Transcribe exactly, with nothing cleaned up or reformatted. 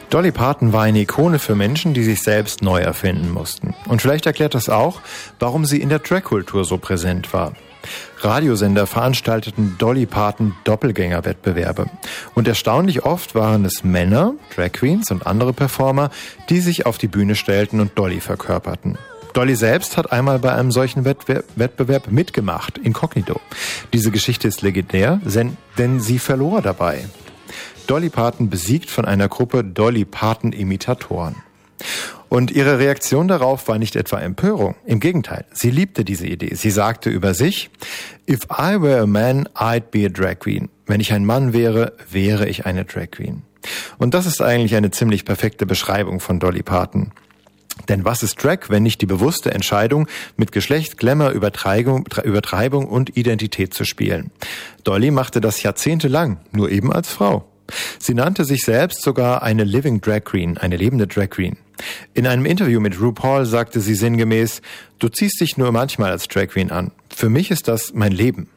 Dolly Parton war eine Ikone für Menschen, die sich selbst neu erfinden mussten. Und vielleicht erklärt das auch, warum sie in der Drag-Kultur so präsent war. Radiosender veranstalteten Dolly Parton Doppelgängerwettbewerbe. Und erstaunlich oft waren es Männer, Drag Queens und andere Performer, die sich auf die Bühne stellten und Dolly verkörperten. Dolly selbst hat einmal bei einem solchen Wettbewerb, Wettbewerb mitgemacht, inkognito. Diese Geschichte ist legendär, denn sie verlor dabei. Dolly Parton besiegt von einer Gruppe Dolly Parton-Imitatoren. Und ihre Reaktion darauf war nicht etwa Empörung. Im Gegenteil, sie liebte diese Idee. Sie sagte über sich, "If I were a man, I'd be a drag queen." Wenn ich ein Mann wäre, wäre ich eine Drag Queen. Und das ist eigentlich eine ziemlich perfekte Beschreibung von Dolly Parton. Denn was ist Drag, wenn nicht die bewusste Entscheidung, mit Geschlecht, Glamour, Übertreibung, Übertreibung und Identität zu spielen? Dolly machte das jahrzehntelang, nur eben als Frau. Sie nannte sich selbst sogar eine Living Drag Queen, eine lebende Drag Queen. In einem Interview mit RuPaul sagte sie sinngemäß, "Du ziehst dich nur manchmal als Drag Queen an. Für mich ist das mein Leben."